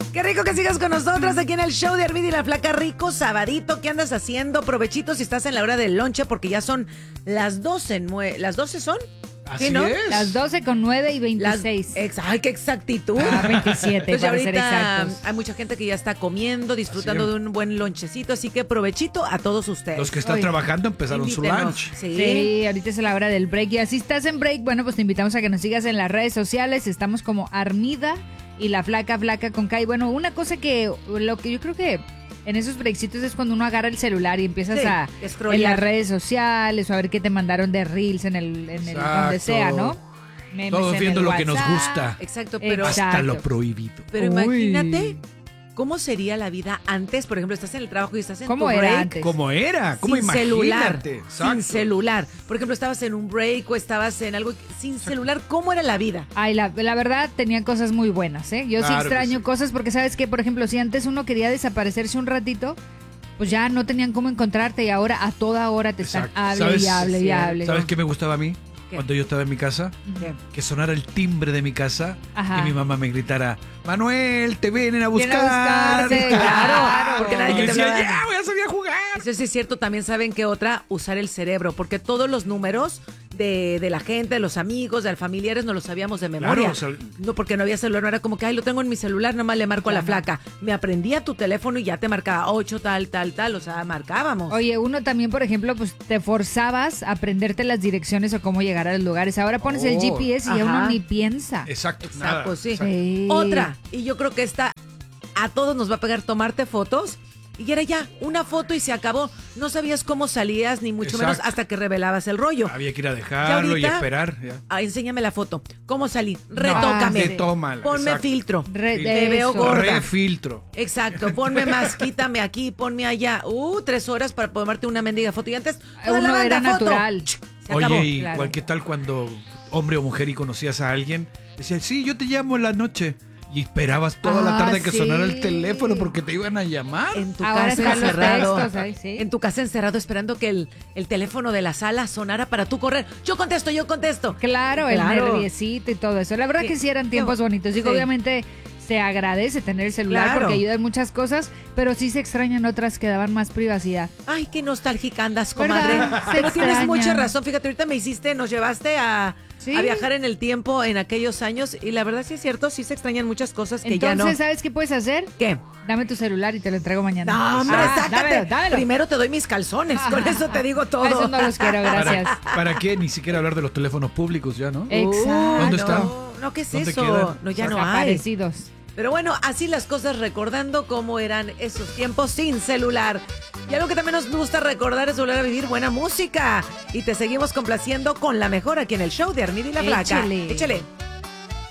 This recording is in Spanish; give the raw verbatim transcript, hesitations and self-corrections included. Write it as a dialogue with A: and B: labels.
A: Qué rico que sigas con nosotros aquí en el show de Armida y la Flaca. Rico sabadito, ¿qué andas haciendo? Provechito si estás en la hora del lonche porque ya son las doce. ¿Las doce son?
B: Así
A: ¿Sí, no?
B: es.
C: Las doce con nueve y veintiséis.
A: Las, ex, ¡Ay, qué exactitud!
C: Ah, veintisiete,
A: Entonces,
C: para ser
A: ahorita
C: exactos.
A: hay mucha gente que ya está comiendo, disfrutando
B: Así
A: de un buen lonchecito, así que provechito a todos ustedes.
B: Los que están
C: Oye,
B: trabajando empezaron su
A: Invítenos.
B: lunch.
A: Sí.
C: Sí, ahorita es la hora del break. Y así estás en break, bueno, pues te invitamos a que nos sigas en las redes sociales. Estamos como Armida y la Flaca, Flaca con K. Y bueno, una cosa que, lo que yo creo que en esos breaksitos es cuando uno agarra el celular y empiezas
A: Sí,
C: a
A: scrollear.
C: en las redes sociales o a ver qué te mandaron de Reels en el, en el
B: Exacto.
C: donde sea, ¿no? Memes
B: Todos
C: en
B: viendo
C: el
B: lo que nos
C: WhatsApp.
B: gusta.
A: Exacto, pero,
C: Exacto.
B: Hasta lo prohibido.
A: pero
C: Uy.
A: imagínate cómo sería la vida antes. Por ejemplo, estás en el trabajo y estás en
C: ¿Cómo
A: tu
C: era
A: break.
C: antes?
B: ¿Cómo era? ¿Cómo
A: sin celular,
B: imagínate? Exacto.
A: sin celular. Por ejemplo, estabas en un break o estabas en algo sin celular. ¿Cómo era la vida?
C: Ay, la, la verdad tenían cosas muy buenas, ¿eh? Yo sí
B: Claro que
C: extraño
B: sí.
C: cosas porque sabes que, por ejemplo, si antes uno quería desaparecerse un ratito, pues ya no tenían cómo encontrarte y ahora a toda hora te están
B: Exacto.
C: hable
B: ¿Sabes?
C: y hable y
A: Sí,
C: hable.
B: ¿Sabes qué me gustaba a mí?
A: ¿Qué?
B: Cuando yo estaba en mi casa,
A: ¿Qué?
B: que sonara el timbre de mi casa
C: Ajá.
B: y mi mamá me gritara, Manuel, te vienen a
C: Vienen a
B: buscar.
C: buscarte, claro.
A: Porque nadie
B: Y
A: que
B: yo
A: te
B: decía,
A: hablaba.
B: ya, voy a salir a jugar.
A: Eso sí es cierto. También saben que otra, usar el cerebro. Porque todos los números de, de la gente, de los amigos, de los familiares, no los sabíamos de memoria.
B: Claro, o sea,
A: no, porque no había celular. No era como que, ay, lo tengo en mi celular, nomás le marco a la
C: Ajá.
A: Flaca. Me aprendía tu teléfono y ya te marcaba ocho, tal, tal, tal. O sea, marcábamos.
C: Oye, uno también, por ejemplo, pues te forzabas a aprenderte las direcciones o cómo llegar a los lugares. Ahora pones el
B: Oh.
C: G P S y ya
A: Ajá.
C: uno ni piensa.
B: Exacto,
A: Exacto,
B: nada.
A: sí.
B: Exacto.
C: Sí.
A: Otra, y yo creo que esta a todos nos va a pegar tomarte fotos. Y era ya una foto y se acabó. No sabías cómo salías, ni mucho menos
B: Exacto.
A: hasta que revelabas el rollo.
B: Había que ir a dejarlo y
A: ahorita-
B: esperar. Ya.
A: Ah, enséñame la foto. ¿Cómo salí? Retócame.
B: sí. Retómala,
A: Ponme
B: exacto.
A: filtro.
C: Re-
B: Sí.
A: Te veo
C: eso.
A: gorda.
B: Refiltro.
A: Exacto. Ponme más, quítame aquí, ponme allá. Uh, tres horas para tomarte una mendiga foto. Y antes, toda la
C: Uno era
A: banda, foto.
C: natural.
A: Se acabó.
B: Oye, ¿y
C: claro.
B: cuál- qué tal cuando hombre o mujer y conocías a alguien? Decía, sí, yo te llamo en la noche. Y esperabas toda la
C: Ah,
B: tarde que
C: sí.
B: sonara el teléfono porque te iban a llamar.
A: En tu
C: Ahora
A: casa
C: están los
A: encerrado.
C: textos, ay, sí.
A: En tu casa encerrado esperando que el, el teléfono de la sala sonara para tú correr. Yo contesto, yo contesto.
C: Claro, el
A: Claro.
C: nerviecito y todo eso. La verdad
A: Qué-
C: que sí eran
A: qué
C: tiempos
A: bo-
C: bonitos. Digo,
A: sí.
C: obviamente se agradece tener el celular
A: Claro.
C: porque ayuda en muchas cosas, pero sí se extrañan otras que daban más privacidad.
A: Ay, qué nostálgica andas, comadre.
C: ¿Verdad? Se
A: Pero tienes
C: extraña.
A: mucha razón. Fíjate, ahorita me hiciste, nos llevaste a,
C: Sí.
A: a viajar en el tiempo en aquellos años. Y la verdad sí es cierto, sí se extrañan muchas cosas que
C: Entonces,
A: ya no.
C: ¿sabes qué puedes hacer?
A: ¿Qué?
C: Dame tu celular y te lo entrego mañana.
A: No, hombre,
C: Ah,
A: sácate.
C: dámelo, dámelo.
A: Primero te doy mis calzones. Con eso te digo todo.
C: A esos no los quiero, gracias.
B: ¿Para, ¿Para qué? Ni siquiera hablar de los teléfonos públicos ya, ¿no?
C: Eh, Exacto.
B: ¿Dónde
A: no,
B: están?
A: No, ¿qué es
B: ¿Dónde
A: eso?
B: quedan?
A: No, ya no hay.
C: Desaparecidos.
A: Pero bueno, así las cosas, recordando cómo eran esos tiempos sin celular. Y algo que también nos gusta recordar es volver a vivir buena música. Y te seguimos complaciendo con la mejor aquí en el show de Armida y la Flaca.
C: Échale.
A: Échale.